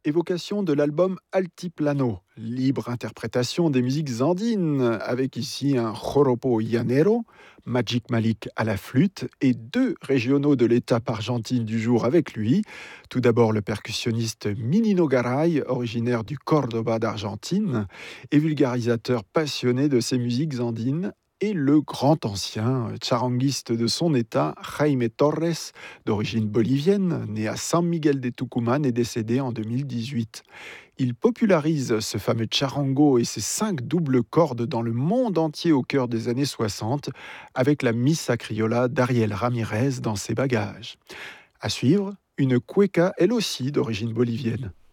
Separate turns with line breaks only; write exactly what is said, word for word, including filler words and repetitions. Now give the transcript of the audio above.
évocation de l'album Altiplano, libre interprétation des musiques andines, avec ici un joropo llanero, Magic Malik à la flûte et deux régionaux de l'étape argentine du jour avec lui. Tout d'abord le percussionniste Minino Garay, originaire du Cordoba d'Argentine et vulgarisateur passionné de ces musiques andines, et le grand ancien charanguiste de son état, Jaime Torres, d'origine bolivienne, né à San Miguel de Tucumán et décédé en deux mille dix-huit. Il popularise ce fameux charango et ses cinq doubles cordes dans le monde entier au cœur des années soixante, avec la Missa Criolla d'Ariel Ramirez dans ses bagages. À suivre, une cueca, elle aussi d'origine bolivienne.